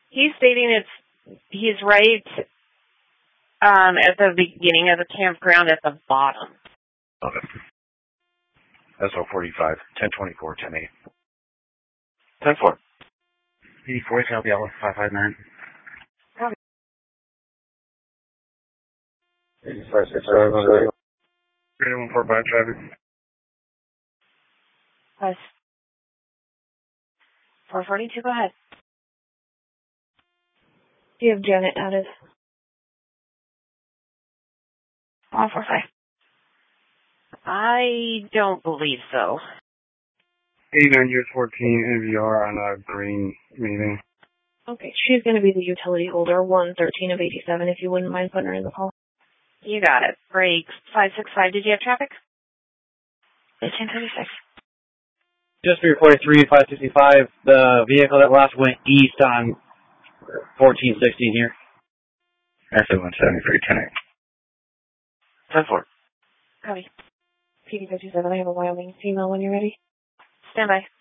He's stating he's right at the beginning of the campground at the bottom. Okay. SO 45, 1024, 10-8. 10-4. 84, South Yellow, 559. Copy. 85, 3145 traffic. Plus 442, go ahead. Do you have Janet added? 145. I don't believe so. 89 US 14 NVR on a green meeting. Okay, she's going to be the utility holder, 113 of 87, if you wouldn't mind putting her in the call. You got it. Break 565. Did you have traffic? 1836. Just 343, 565. The vehicle that last went east on 1416 here. SO 173, 10-8. 10-4. Copy. PD 57, I have a Wyoming female when you're ready. Stand by.